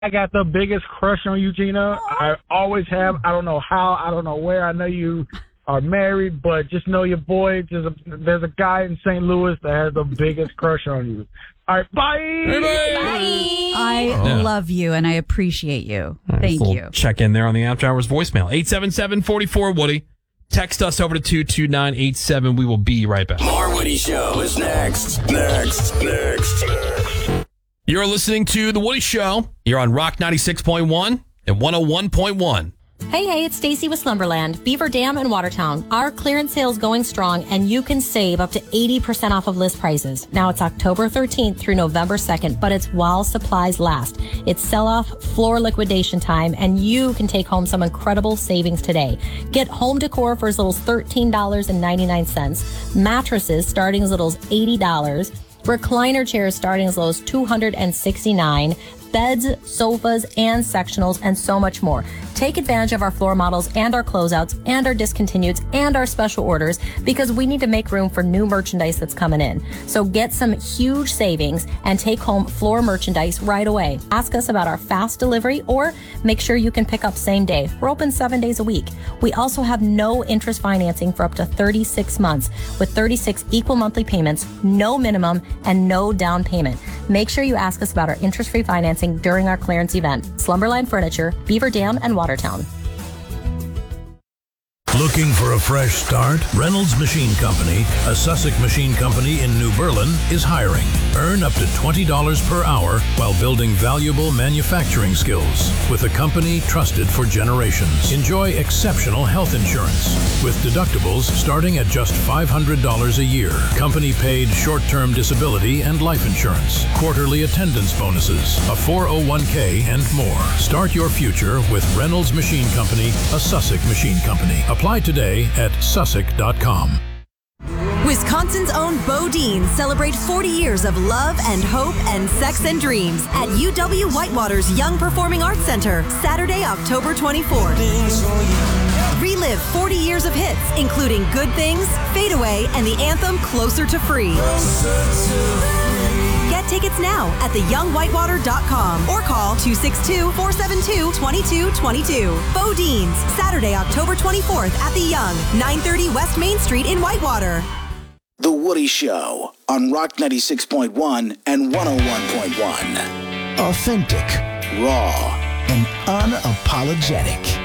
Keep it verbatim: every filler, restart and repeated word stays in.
I got the biggest crush on you, Gina. I always have. I don't know how. I don't know where. I know you are married, but just know your boy. There's a, there's a guy in Saint Louis that has the biggest crush on you. All right, bye. Bye. Bye. I Yeah. love you and I appreciate you. Right, Thank little you. Check in there on the After Hours voicemail. eight seven seven, four four, Woody. Text us over to two two nine eight seven. We will be right back. More Woody Show is next. Next. Next. You're listening to The Woody Show. You're on Rock ninety-six point one and one oh one point one. Hey, hey, it's Stacy with Slumberland, Beaver Dam and Watertown. Our clearance sale is going strong, and you can save up to eighty percent off of list prices. Now it's October thirteenth through November second, but it's while supplies last. It's sell-off floor liquidation time, and you can take home some incredible savings today. Get home decor for as little as thirteen ninety-nine, mattresses starting as little as eighty dollars, recliner chairs starting as low as two hundred sixty-nine dollars, beds, sofas, and sectionals, and so much more. Take advantage of our floor models and our closeouts and our discontinueds and our special orders because we need to make room for new merchandise that's coming in. So get some huge savings and take home floor merchandise right away. Ask us about our fast delivery or make sure you can pick up same day. We're open seven days a week. We also have no interest financing for up to thirty-six months with thirty-six equal monthly payments, no minimum, and no down payment. Make sure you ask us about our interest-free financing during our clearance event. Slumberland Furniture, Beaver Dam, and Watertown. Looking for a fresh start? Reynolds Machine Company, a Sussex machine company in New Berlin, is hiring. Earn up to twenty dollars per hour while building valuable manufacturing skills with a company trusted for generations. Enjoy exceptional health insurance with deductibles starting at just five hundred dollars a year. Company-paid short-term disability and life insurance, quarterly attendance bonuses, a four oh one k, and more. Start your future with Reynolds Machine Company, a Sussex machine company. Apply today at sussex dot com. Wisconsin's own Bodine celebrate forty years of love and hope and sex and dreams at U W Whitewater's Young Performing Arts Center, Saturday, October twenty-fourth. Relive forty years of hits, including Good Things, Fade Away, and the anthem Closer to Free. Get tickets now at the young whitewater dot com or call two six two, four seven two, two two two two. Bodine's, Saturday, October twenty-fourth at the Young, nine thirty West Main Street in Whitewater. The Woody Show on Rock ninety-six point one and one oh one point one. Authentic, Raw and unapologetic.